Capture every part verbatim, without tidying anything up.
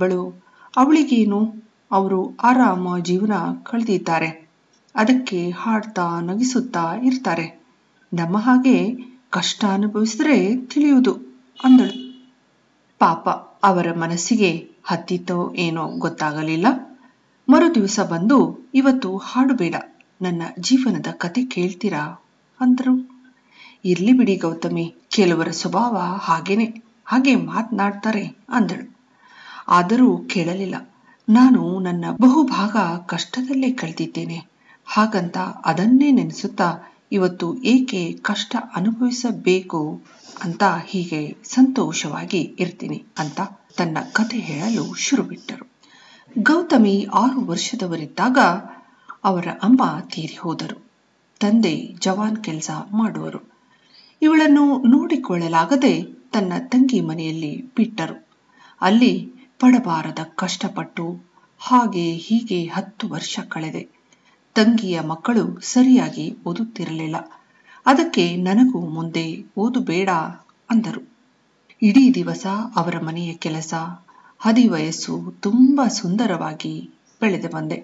ಒಬ್ಬಳು, ಅವಳಿಗೇನು, ಅವರು ಆರಾಮ ಜೀವನ ಕಳೆದಿದ್ದಾರೆ, ಅದಕ್ಕೆ ಹಾಡ್ತಾ ನಗಿಸುತ್ತಾ ಇರ್ತಾರೆ, ನಮ್ಮ ಹಾಗೆ ಕಷ್ಟ ಅನುಭವಿಸಿದ್ರೆ ತಿಳಿಯುವುದು ಅಂದಳು. ಪಾಪ ಅವರ ಮನಸ್ಸಿಗೆ ಹತ್ತಿತ್ತೋ ಏನೋ ಗೊತ್ತಾಗಲಿಲ್ಲ. ಮರು ದಿವಸ ಬಂದು, ಇವತ್ತು ಹಾಡು ಬೇಡ, ನನ್ನ ಜೀವನದ ಕತೆ ಕೇಳ್ತೀರಾ ಅಂದರು. ಇರ್ಲಿ ಬಿಡಿ ಗೌತಮಿ, ಕೆಲವರ ಸ್ವಭಾವ ಹಾಗೇನೆ, ಹಾಗೆ ಮಾತನಾಡ್ತಾರೆ ಅಂದಳು. ಆದರೂ ಕೇಳಲಿಲ್ಲ. ನಾನು ನನ್ನ ಬಹುಭಾಗ ಕಷ್ಟದಲ್ಲೇ ಕಳೆದಿದ್ದೇನೆ, ಹಾಗಂತ ಅದನ್ನೇ ನೆನೆಸುತ್ತಾ ಇವತ್ತು ಏಕೆ ಕಷ್ಟ ಅನುಭವಿಸಬೇಕು ಅಂತ ಹೀಗೆ ಸಂತೋಷವಾಗಿ ಇರ್ತೀನಿ ಅಂತ ತನ್ನ ಕತೆ ಹೇಳಲು ಶುರು ಬಿಟ್ಟರು. ಗೌತಮಿ ಆರು ವರ್ಷದವರಿದ್ದಾಗ ಅವರ ಅಮ್ಮ ತೀರಿ ಹೋದರು. ತಂದೆ ಜವಾನ್ ಕೆಲಸ ಮಾಡುವರು. ಇವಳನ್ನು ನೋಡಿಕೊಳ್ಳಲಾಗದೆ ತನ್ನ ತಂಗಿ ಮನೆಯಲ್ಲಿ ಬಿಟ್ಟರು. ಅಲ್ಲಿ ಪಡಬಾರದ ಕಷ್ಟಪಟ್ಟು ಹಾಗೆ ಹೀಗೆ ಹತ್ತು ವರ್ಷ ಕಳೆದೆ. ತಂಗಿಯ ಮಕ್ಕಳು ಸರಿಯಾಗಿ ಓದುತ್ತಿರಲಿಲ್ಲ. ಅದಕ್ಕೆ ನನಗೂ ಮುಂದೆ ಓದು ಬೇಡ ಅಂದರು. ಇಡೀ ದಿವಸ ಅವರ ಮನೆಯ ಕೆಲಸ, ಹದಿವಯಸ್ಸು, ತುಂಬಾ ಸುಂದರವಾಗಿ ಬೆಳೆದು ಬಂದೆ.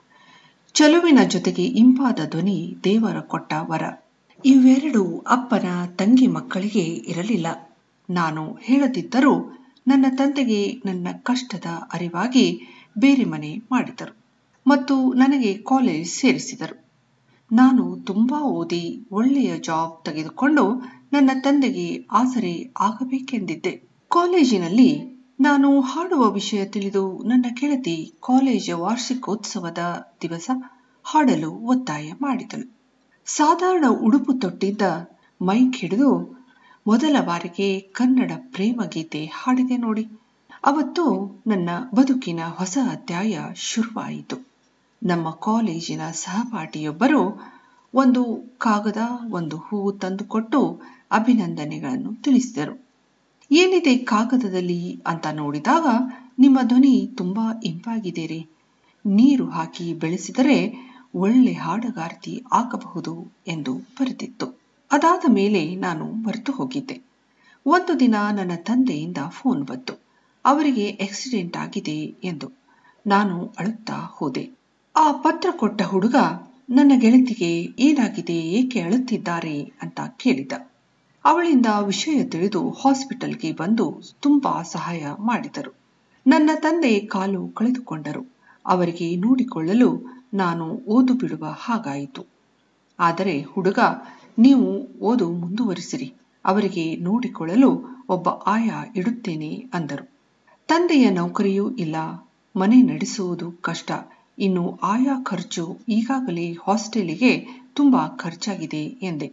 ಚಲುವಿನ ಜೊತೆಗೆ ಇಂಪಾದ ಧ್ವನಿ ದೇವರ ಕೊಟ್ಟ ವರ. ಇವೆರಡು ಅಪ್ಪನ ತಂಗಿ ಮಕ್ಕಳಿಗೆ ಇರಲಿಲ್ಲ. ನಾನು ಹೇಳದಿದ್ದರೂ ನನ್ನ ತಂದೆಗೆ ನನ್ನ ಕಷ್ಟದ ಅರಿವಾಗಿ ಬೇರೆ ಮನೆ ಮಾಡಿದರು ಮತ್ತು ನನಗೆ ಕಾಲೇಜ್ ಸೇರಿಸಿದರು. ನಾನು ತುಂಬಾ ಓದಿ ಒಳ್ಳೆಯ ಜಾಬ್ ತೆಗೆದುಕೊಂಡು ನನ್ನ ತಂದೆಗೆ ಆಸರೆ ಆಗಬೇಕೆಂದಿದ್ದೆ. ಕಾಲೇಜಿನಲ್ಲಿ ನಾನು ಹಾಡುವ ವಿಷಯ ತಿಳಿದು ನನ್ನ ಗೆಳತಿ ಕಾಲೇಜ್ ವಾರ್ಷಿಕೋತ್ಸವದ ದಿವಸ ಹಾಡಲು ಒತ್ತಾಯ ಮಾಡಿದಳು. ಸಾಧಾರಣ ಉಡುಪು ತೊಟ್ಟಿದ್ದ ಮೈಕ್ ಹಿಡಿದು ಮೊದಲ ಬಾರಿಗೆ ಕನ್ನಡ ಪ್ರೇಮ ಗೀತೆ ಹಾಡಿದೆ ನೋಡಿ. ಅವತ್ತು ನನ್ನ ಬದುಕಿನ ಹೊಸ ಅಧ್ಯಾಯ ಶುರುವಾಯಿತು. ನಮ್ಮ ಕಾಲೇಜಿನ ಸಹಪಾಠಿಯೊಬ್ಬರು ಒಂದು ಕಾಗದ, ಒಂದು ಹೂವು ತಂದುಕೊಟ್ಟು ಅಭಿನಂದನೆಗಳನ್ನು ತಿಳಿಸಿದರು. ಏನಿದೆ ಕಾಗದದಲ್ಲಿ ಅಂತ ನೋಡಿದಾಗ, ನಿಮ್ಮ ಧ್ವನಿ ತುಂಬಾ ಇಂಪಾಗಿದೆ ರೀ, ನೀರು ಹಾಕಿ ಬೆಳೆಸಿದರೆ ಒಳ್ಳೆ ಹಾಡುಗಾರ್ತಿ ಆಗಬಹುದು ಎಂದು ಬರೆದಿತ್ತು. ಅದಾದ ಮೇಲೆ ನಾನು ಮರೆತು ಹೋಗಿದ್ದೆ. ಒಂದು ದಿನ ನನ್ನ ತಂದೆಯಿಂದ ಫೋನ್ ಬಂತು. ಅವರಿಗೆ ಆಕ್ಸಿಡೆಂಟ್ ಆಗಿದೆ ಎಂದು. ನಾನು ಅಳುತ್ತಾ ಹೋದೆ. ಆ ಪತ್ರ ಕೊಟ್ಟ ಹುಡುಗ ನನ್ನ ಗೆಳತಿಗೆ ಏನಾಗಿದೆ, ಏಕೆ ಅಳುತ್ತಿದ್ದಾರೆ ಅಂತ ಕೇಳಿದ. ಅವಳಿಂದ ವಿಷಯ ತಿಳಿದು ಹಾಸ್ಪಿಟಲ್ಗೆ ಬಂದು ತುಂಬಾ ಸಹಾಯ ಮಾಡಿದರು. ನನ್ನ ತಂದೆ ಕಾಲು ಕಳೆದುಕೊಂಡರು. ಅವರಿಗೆ ನೋಡಿಕೊಳ್ಳಲು ನಾನು ಓದು ಬಿಡುವ ಹಾಗಾಯಿತು. ಆದರೆ ಹುಡುಗ, ನೀವು ಓದು ಮುಂದುವರಿಸಿರಿ, ಅವರಿಗೆ ನೋಡಿಕೊಳ್ಳಲು ಒಬ್ಬ ಆಯ ಇಡುತ್ತೇನೆ ಅಂದರು. ತಂದೆಯ ನೌಕರಿಯೂ ಇಲ್ಲ, ಮನೆ ನಡೆಸುವುದು ಕಷ್ಟ, ಇನ್ನು ಆಯಾ ಖರ್ಚು, ಈಗಾಗಲೇ ಹಾಸ್ಟೆಲಿಗೆ ತುಂಬಾ ಖರ್ಚಾಗಿದೆ ಎಂದೆ.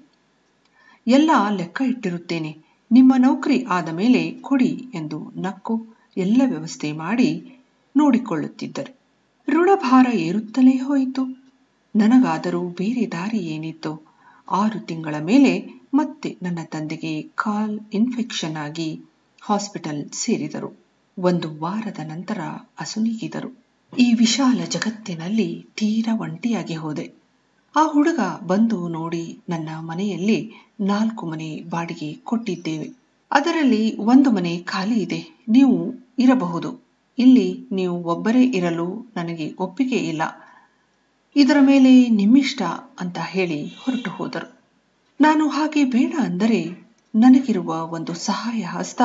ಎಲ್ಲ ಲೆಕ್ಕ ಇಟ್ಟಿರುತ್ತೇನೆ, ನಿಮ್ಮ ನೌಕರಿ ಆದ ಮೇಲೆ ಕೊಡಿ ಎಂದು ನಕ್ಕು ಎಲ್ಲ ವ್ಯವಸ್ಥೆ ಮಾಡಿ ನೋಡಿಕೊಳ್ಳುತ್ತಿದ್ದರು. ಋಣಭಾರ ಏರುತ್ತಲೇ ಹೋಯಿತು. ನನಗಾದರೂ ಬೇರೆ ದಾರಿ ಏನಿತ್ತು? ಆರು ತಿಂಗಳ ಮೇಲೆ ಮತ್ತೆ ನನ್ನ ತಂದೆಗೆ ಕಾಲ್ ಇನ್ಫೆಕ್ಷನ್ ಆಗಿ ಹಾಸ್ಪಿಟಲ್ ಸೇರಿದರು. ಒಂದು ವಾರದ ನಂತರ ಅಸುನೀಗಿದರು. ಈ ವಿಶಾಲ ಜಗತ್ತಿನಲ್ಲಿ ತೀರಾ ಒಂಟಿಯಾಗಿ ಹೋದೆ. ಆ ಹುಡುಗ ಬಂದು ನೋಡಿ, ನನ್ನ ಮನೆಯಲ್ಲಿ ನಾಲ್ಕು ಮನೆ ಬಾಡಿಗೆ ಕೊಟ್ಟಿದ್ದೇವೆ, ಅದರಲ್ಲಿ ಒಂದು ಮನೆ ಖಾಲಿ ಇದೆ, ನೀವು ಇರಬಹುದು, ಇಲ್ಲಿ ನೀವು ಒಬ್ಬರೇ ಇರಲು ನನಗೆ ಒಪ್ಪಿಗೆ ಇಲ್ಲ, ಇದರ ಮೇಲೆ ನಿಮ್ಮಿಷ್ಟ ಅಂತ ಹೇಳಿ ಹೊರಟು ಹೋದರು. ನಾನು ಹಾಗೆ ಬೇಡ ಅಂದರೆ ನನಗಿರುವ ಒಂದು ಸಹಾಯ ಹಸ್ತ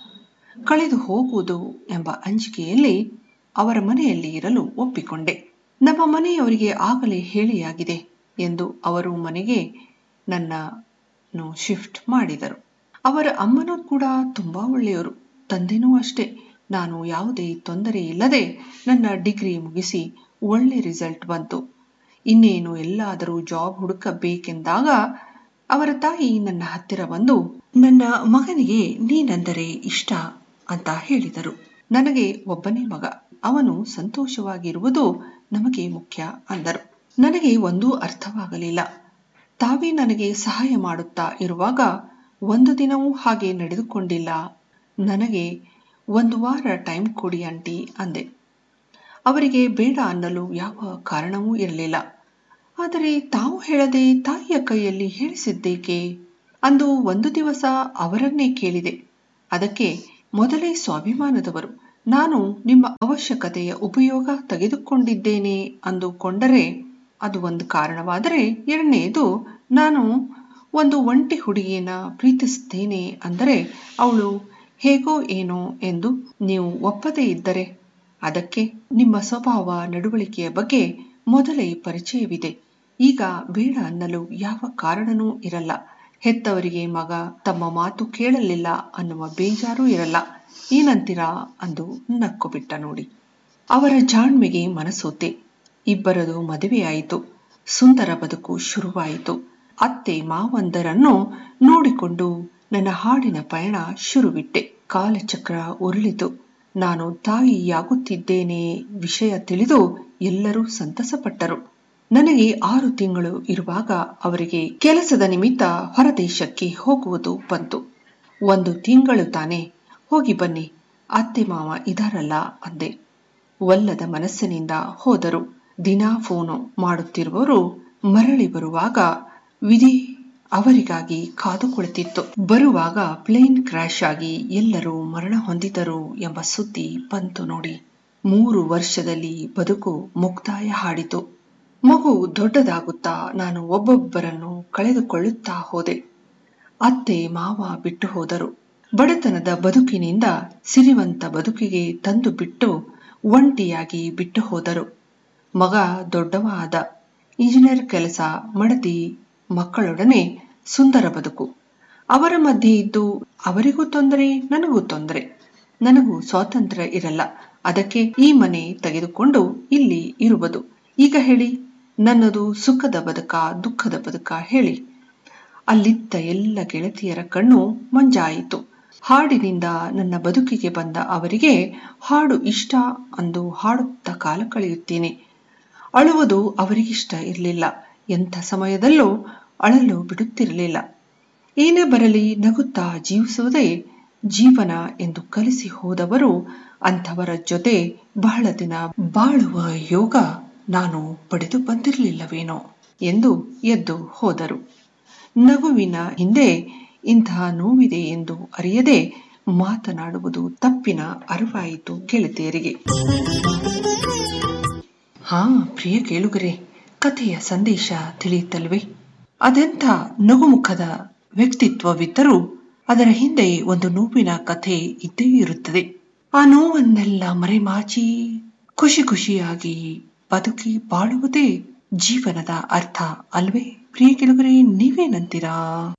ಕಳೆದು ಹೋಗುವುದು ಎಂಬ ಅಂಜಿಕೆಯಲ್ಲಿ ಅವರ ಮನೆಯಲ್ಲಿ ಇರಲು ಒಪ್ಪಿಕೊಂಡೆ. ನಮ್ಮ ಮನೆಯವರಿಗೆ ಆಗಲೇ ಹೇಳಿಯಾಗಿದೆ ಎಂದು ಅವರು ಮನೆಗೆ ನನ್ನನ್ನು ಶಿಫ್ಟ್ ಮಾಡಿದರು. ಅವರ ಅಮ್ಮನೂ ಕೂಡ ತುಂಬಾ ಒಳ್ಳೆಯವರು, ತಂದೆನೂ ಅಷ್ಟೇ. ನಾನು ಯಾವುದೇ ತೊಂದರೆ ಇಲ್ಲದೆ ನನ್ನ ಡಿಗ್ರಿ ಮುಗಿಸಿ ಒಳ್ಳೆ ರಿಸಲ್ಟ್ ಬಂತು. ಇನ್ನೇನು ಎಲ್ಲಾದರೂ ಜಾಬ್ ಹುಡುಕಬೇಕೆಂದಾಗ ಅವರ ತಾಯಿ ನನ್ನ ಹತ್ತಿರ ಬಂದು, ನನ್ನ ಮಗನಿಗೆ ನೀನೆಂದರೆ ಇಷ್ಟ ಅಂತ ಹೇಳಿದರು. ನನಗೆ ಒಬ್ಬನೇ ಮಗ, ಅವನು ಸಂತೋಷವಾಗಿರುವುದು ನಮಗೆ ಮುಖ್ಯ ಅಂದರು. ನನಗೆ ಒಂದೂ ಅರ್ಥವಾಗಲಿಲ್ಲ. ತಾವೇ ನನಗೆ ಸಹಾಯ ಮಾಡುತ್ತಾ ಇರುವಾಗ ಒಂದು ದಿನವೂ ಹಾಗೆ ನಡೆದುಕೊಂಡಿಲ್ಲ. ನನಗೆ ಒಂದು ವಾರ ಟೈಮ್ ಕೊಡಿ ಆಂಟಿ ಅಂದೆ. ಅವರಿಗೆ ಬೇಡ ಅನ್ನಲು ಯಾವ ಕಾರಣವೂ ಇರಲಿಲ್ಲ. ಆದರೆ ತಾವು ಹೇಳದೆ ತಾಯಿಯ ಕೈಯಲ್ಲಿ ಹೇಳಿಸಿದ್ದೇಕೆ? ಅಂದು ಒಂದು ದಿವಸ ಅವರನ್ನೇ ಕೇಳಿದೆ. ಅದಕ್ಕೆ ಮೊದಲೇ ಸ್ವಾಭಿಮಾನದವರು, ನಾನು ನಿಮ್ಮ ಅವಶ್ಯಕತೆಯ ಉಪಯೋಗ ತೆಗೆದುಕೊಂಡಿದ್ದೇನೆ ಅಂದುಕೊಂಡರೆ ಅದು ಒಂದು ಕಾರಣವಾದರೆ, ಎರಡನೆಯದು ನಾನು ಒಂದು ಒಂಟಿ ಹುಡುಗಿಯನ್ನ ಪ್ರೀತಿಸುತ್ತೇನೆ ಅಂದರೆ ಅವಳು ಹೇಗೋ ಏನೋ ಎಂದು ನೀವು ಒಪ್ಪದೇ ಇದ್ದರೆ, ಅದಕ್ಕೆ ನಿಮ್ಮ ಸ್ವಭಾವ ನಡವಳಿಕೆಯ ಬಗ್ಗೆ ಮೊದಲೇ ಪರಿಚಯವಿದೆ. ಈಗ ಬೇಡ ಅನ್ನಲು ಯಾವ ಕಾರಣನೂ ಇರಲ್ಲ. ಹೆತ್ತವರಿಗೆ ಮಗ ತಮ್ಮ ಮಾತು ಕೇಳಲಿಲ್ಲ ಅನ್ನುವ ಬೇಜಾರೂ ಇರಲ್ಲ. ಏನಂತೀರಾ ಅಂದು ನಕ್ಕು ಬಿಟ್ಟ ನೋಡಿ. ಅವರ ಜಾಣ್ಮೆಗೆ ಮನಸೋತೆ. ಇಬ್ಬರದು ಮದುವೆಯಾಯಿತು. ಸುಂದರ ಬದುಕು ಶುರುವಾಯಿತು. ಅತ್ತೆ ಮಾವಂದರನ್ನು ನೋಡಿಕೊಂಡು ನನ್ನ ಹಾಡಿನ ಪಯಣ ಶುರುವಿಟ್ಟೆ. ಕಾಲಚಕ್ರ ಉರುಳಿತು. ನಾನು ತಾಯಿಯಾಗುತ್ತಿದ್ದೇನೆ ವಿಷಯ ತಿಳಿದು ಎಲ್ಲರೂ ಸಂತಸಪಟ್ಟರು. ನನಗೆ ಆರು ತಿಂಗಳು ಇರುವಾಗ ಅವರಿಗೆ ಕೆಲಸದ ನಿಮಿತ್ತ ಹೊರದೇಶಕ್ಕೆ ಹೋಗುವುದು ಬಂತು. ಒಂದು ತಿಂಗಳು ತಾನೇ, ಹೋಗಿ ಬನ್ನಿ, ಅತ್ತೆ ಮಾವ ಇದಾರಲ್ಲ ಅಂದೆ. ಒಲ್ಲದ ಮನಸ್ಸಿನಿಂದ ಹೋದರು. ದಿನಾ ಫೋನು ಮಾಡುತ್ತಿರುವವರು ಮರಳಿ ಬರುವಾಗ ವಿಧಿ ಅವರಿಗಾಗಿ ಕಾದು ಕುಳಿತಿತ್ತು. ಬರುವಾಗ ಪ್ಲೇನ್ ಕ್ರ್ಯಾಶ್ ಆಗಿ ಎಲ್ಲರೂ ಮರಣ ಹೊಂದಿದರು ಎಂಬ ಸುದ್ದಿ ಬಂತು ನೋಡಿ. ಮೂರು ವರ್ಷದಲ್ಲಿ ಬದುಕು ಮುಕ್ತಾಯ ಹಾಡಿತು. ಮಗು ದೊಡ್ಡದಾಗುತ್ತಾ ನಾನು ಒಬ್ಬೊಬ್ಬರನ್ನು ಕಳೆದುಕೊಳ್ಳುತ್ತಾ ಹೋದೆ. ಅತ್ತೆ ಮಾವ ಬಿಟ್ಟು ಹೋದರು. ಬಡತನದ ಬದುಕಿನಿಂದ ಸಿರಿವಂತ ಬದುಕಿಗೆ ತಂದು ಬಿಟ್ಟು ಒಂಟಿಯಾಗಿ ಬಿಟ್ಟು ಹೋದರು. ಮಗ ದೊಡ್ಡವ ಆದ. ಇಂಜಿನಿಯರ್ ಕೆಲಸ, ಮಡದಿ, ಮಕ್ಕಳೊಡನೆ ಸುಂದರ ಬದುಕು. ಅವರ ಮಧ್ಯೆ ಇದ್ದು ಅವರಿಗೂ ತೊಂದರೆ, ನನಗೂ ತೊಂದರೆ. ನನಗೂ ಸ್ವಾತಂತ್ರ್ಯ ಇರಲ್ಲ. ಅದಕ್ಕೆ ಈ ಮನೆ ತೆಗೆದುಕೊಂಡು ಇಲ್ಲಿ ಇರುವುದು. ಈಗ ಹೇಳಿ, ನನ್ನದು ಸುಖದ ಬದುಕ ದುಃಖದ ಬದುಕ ಹೇಳಿ. ಅಲ್ಲಿದ್ದ ಎಲ್ಲ ಗೆಳತಿಯರ ಕಣ್ಣು ಮಂಜಾಯಿತು. ಹಾಡಿನಿಂದ ನನ್ನ ಬದುಕಿಗೆ ಬಂದ ಅವರಿಗೆ ಹಾಡು ಇಷ್ಟ ಅಂದು ಹಾಡುತ್ತಾ ಕಾಲ ಕಳೆಯುತ್ತೇನೆ. ಅಳುವುದು ಅವರಿಗಿಷ್ಟ ಇರಲಿಲ್ಲ. ಎಂಥ ಸಮಯದಲ್ಲೂ ಅಳಲು ಬಿಡುತ್ತಿರಲಿಲ್ಲ. ಏನೇ ಬರಲಿ ನಗುತ್ತಾ ಜೀವಿಸುವುದೇ ಜೀವನ ಎಂದು ಕಲಿಸಿ ಹೋದವರು. ಅಂಥವರ ಜೊತೆ ಬಹಳ ದಿನ ಬಾಳುವ ಯೋಗ ನಾನು ಪಡೆದು ಬಂದಿರಲಿಲ್ಲವೇನೋ ಎಂದು ಎದ್ದು ಹೋದರು. ನಗುವಿನ ಹಿಂದೆ ಇಂತಹ ನೋವಿದೆ ಎಂದು ಅರಿಯದೆ ಮಾತನಾಡುವುದು ತಪ್ಪಿನ ಅರಿವಾಯಿತು ಗೆಳತಿಯರಿಗೆ. ಹಾ ಪ್ರಿಯ ಕೇಳುಗರೆ, ಕಥೆಯ ಸಂದೇಶ ತಿಳಿಯುತ್ತಲ್ವೇ? ಅದೆಂಥ ನಗುಮುಖದ ವ್ಯಕ್ತಿತ್ವವಿದ್ದರೂ ಅದರ ಹಿಂದೆ ಒಂದು ನೋವಿನ ಕಥೆ ಇದ್ದೇ ಇರುತ್ತದೆ. ಆ ನೋವನ್ನೆಲ್ಲ ಮರೆಮಾಚಿ ಖುಷಿ ಖುಷಿಯಾಗಿ ಬದುಕಿ ಬಾಳುವುದೇ ಜೀವನದ ಅರ್ಥ ಅಲ್ವೇ? ಪ್ರಿಯ ಕೇಳುಗರೆ, ನೀವೇನಂತೀರಾ?